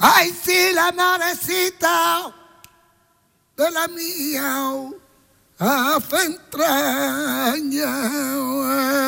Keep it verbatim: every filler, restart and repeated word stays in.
Ay, sí, la madrecita de la mía, a fe entraña.